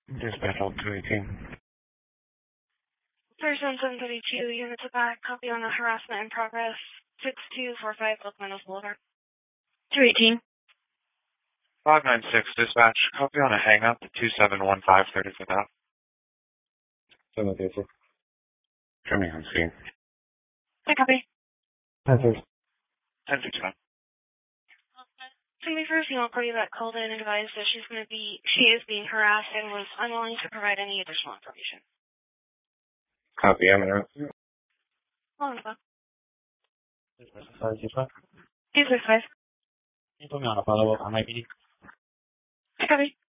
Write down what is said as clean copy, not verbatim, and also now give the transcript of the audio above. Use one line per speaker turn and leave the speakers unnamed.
Dispatch all 218.
Person 732, units of back, copy on the harassment in progress. 6245 Oak Meadows Boulevard. 218.
596, dispatch, copy on a hang-up, 2715 35th Ave.
736.
Trimming on scene.
Okay, copy.
10-6.
1065.
Somebody for a female party that called in and advised that she is being harassed and was unwilling to provide any additional information.
Copy, I'm in.
Hold on, phone.
Dispatch 565.
265.
Can you put me on a follow-up on my PD?
Copy.